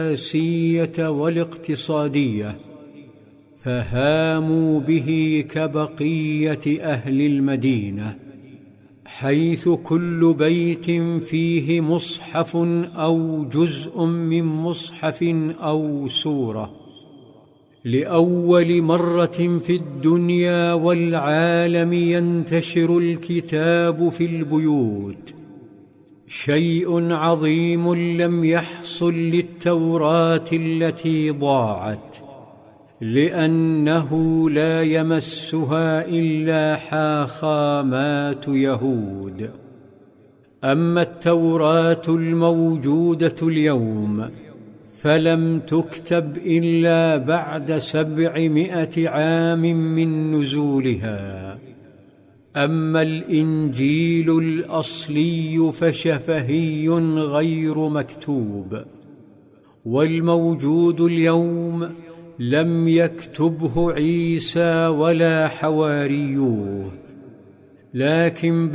السياسية والاقتصادية، فهاموا به كبقية أهل المدينة، حيث كل بيت فيه مصحف أو جزء من مصحف أو سورة. لأول مرة في الدنيا والعالم ينتشر الكتاب في البيوت، شيء عظيم لم يحصل للتوراة التي ضاعت، لأنه لا يمسها إلا حاخامات يهود. أما التوراة الموجودة اليوم فلم تكتب إلا بعد 700 عام من نزولها. أما الإنجيل الأصلي فشفهي غير مكتوب، والموجود اليوم لم يكتبه عيسى ولا حواريوه، لكن